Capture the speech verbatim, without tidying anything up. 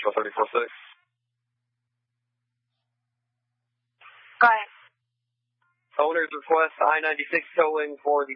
Central thirty-four six. Go ahead. Owners request I ninety-six towing for the